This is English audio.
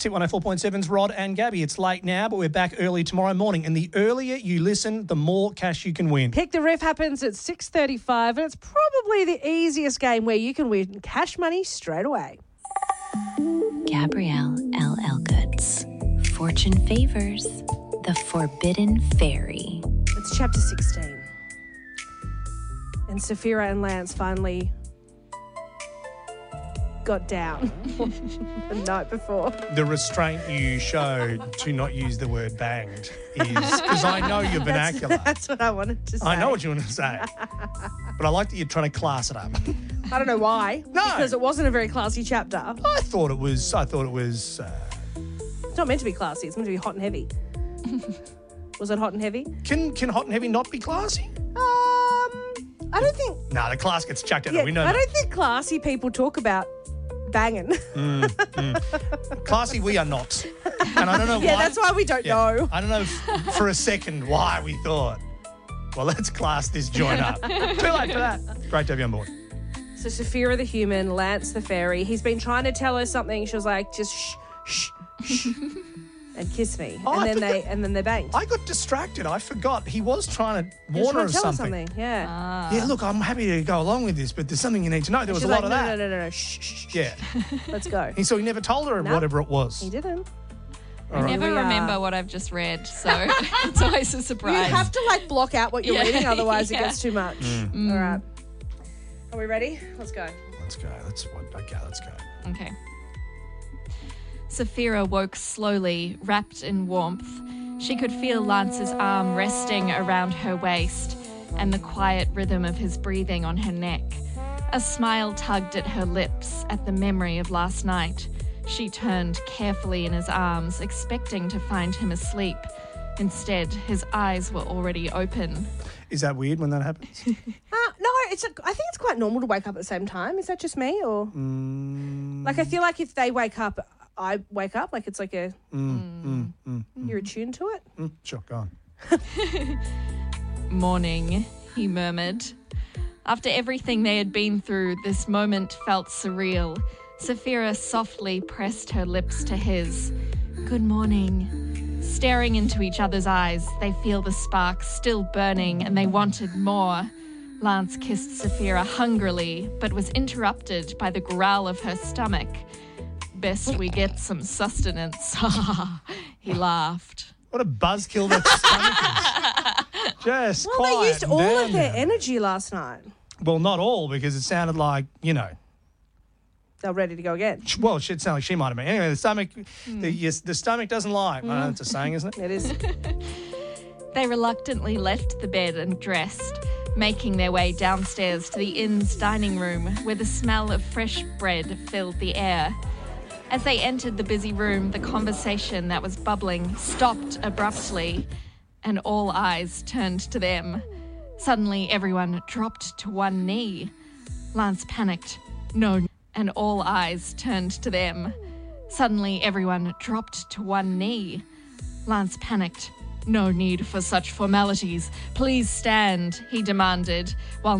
Tip 104.7's Rod and Gabby. It's late now, but we're back early tomorrow morning. And the earlier you listen, the more cash you can win. Pick the Riff happens at 6:35, and it's probably the easiest game where you can win cash money straight away. Gabrielle L. Elgoods. Fortune favors the Forbidden Fairy. It's chapter 16. And Saphira and Lance finally got down the night before. The restraint you showed to not use the word banged is because I know your vernacular. That's what I wanted to say. I know what you want to say. But I like that you're trying to class it up. I don't know why. No. Because it wasn't a very classy chapter. I thought it was. It's not meant to be classy. It's meant to be hot and heavy. Was it hot and heavy? Can hot and heavy not be classy? I don't think. No, the class gets chucked out. Yeah, We know I that. don't think classy people talk about banging. Classy, we are not. And I don't know Yeah, why. that's why we don't know. I don't know for a second why we thought, well, let's class this joint up. Too late for that. Great to have you on board. So Saphira the human, Lance the fairy. He's been trying to tell her something. She was like, just shh, shh, shh, and kiss me. Oh, and then they banged. I got distracted. I forgot. He was trying to He was warn her trying of to tell her something. Yeah. Yeah, look, I'm happy to go along with this, but there's something you need to know. There was She's a lot like, of that. No. Shh, shh, shh. Yeah. Let's go. And so he never told her No. whatever it was. He didn't. I never Here we are. remember what I've just read, so it's always a surprise. You have to block out what you're Yeah, reading, otherwise yeah. it gets too much. All right. Are we ready? Let's go. Let's go. Let's go. Okay. Saphira woke slowly, wrapped in warmth. She could feel Lance's arm resting around her waist and the quiet rhythm of his breathing on her neck. A smile tugged at her lips at the memory of last night. She turned carefully in his arms, expecting to find him asleep. Instead, his eyes were already open. Is that weird when that happens? No, I think it's quite normal to wake up at the same time. Is that just me, or like I feel like if they wake up, I wake up. Like it's like a you're attuned to it. Sure, go on. Morning, he murmured. After everything they had been through, this moment felt surreal. Saphira softly pressed her lips to his. Good morning. Staring into each other's eyes, they feel the spark still burning and they wanted more. Lance kissed Saphira hungrily, but was interrupted by the growl of her stomach. Best we get some sustenance. He laughed. What a buzzkill that stomach is. Just Well, quiet they used and all down of their now. energy last night. Well, not all, because it sounded like, They're ready to go again. well, it sounded like she might have been. Anyway, the stomach, the stomach doesn't lie. It's a saying, isn't it? It is. They reluctantly left the bed and dressed, making their way downstairs to the inn's dining room where the smell of fresh bread filled the air. As they entered the busy room, the conversation that was bubbling stopped abruptly, and all eyes turned to them. Suddenly, everyone dropped to one knee. Lance panicked. No. And all eyes turned to them. Suddenly, everyone dropped to one knee. Lance panicked. No need for such formalities. Please stand, he demanded, while